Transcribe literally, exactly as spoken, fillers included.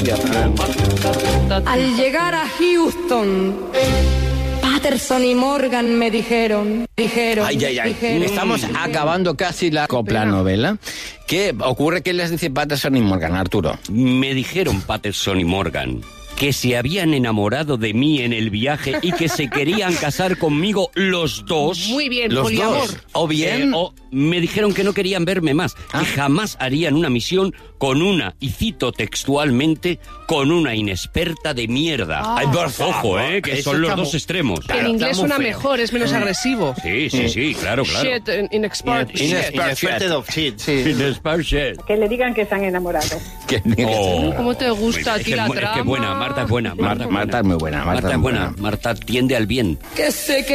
Colombia. Al llegar a Houston, Patterson y Morgan me dijeron, dijeron, Ay, ay, ay. dijeron, Estamos dijeron. acabando casi la copla novela. ¿Qué ocurre? ¿Qué les dice Patterson y Morgan, Arturo? Me dijeron Patterson y Morgan que se habían enamorado de mí en el viaje y que se querían casar conmigo los dos. Muy bien, Los poliamor. dos. O bien... Eh, o me dijeron que no querían verme más, Ah. que jamás harían una misión con una, y cito textualmente, con una inexperta de mierda. Ah. Ay, por Ojo, favor, eh, que eso son los está dos mu- extremos. Que en inglés está muy suena feo. mejor, es menos agresivo. Sí, sí, sí, claro, claro. Shit, in- inexpert, shit. Inexpert of shit. Sí. Inexpert. Que le digan que se han enamorado. Que- Oh. ¿Cómo te gusta a Es ti que la es mu- es que trama? buena, Marta es buena. Marta, Marta es muy buena. Marta, Marta es buena. buena. Marta tiende al bien. Que sé que